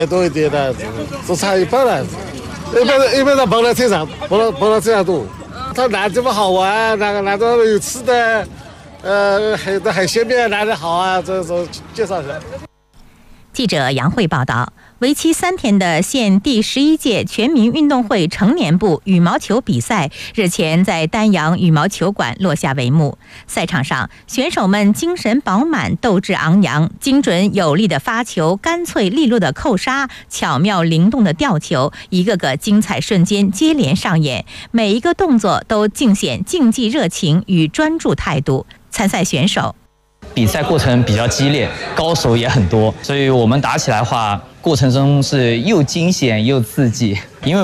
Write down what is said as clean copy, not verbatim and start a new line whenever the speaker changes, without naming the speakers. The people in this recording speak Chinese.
多一点的，只差一半了。一般的跑到车上，跑到车上多。它哪这么好玩？哪都有吃的，海鲜面哪里好啊？这介绍一下。
记者杨慧报道，为期3天的县第11届全民运动会成年部羽毛球比赛日前在丹阳羽毛球馆落下帷幕。赛场上，选手们精神饱满，斗志昂扬，精准有力的发球，干脆利落的扣杀，巧妙灵动的吊球，一个个精彩瞬间接连上演，每一个动作都尽显竞技热情与专注态度。参赛选手。
比赛过程比较激烈，高手也很多，所以我们打起来的话，过程中是又惊险又刺激，因为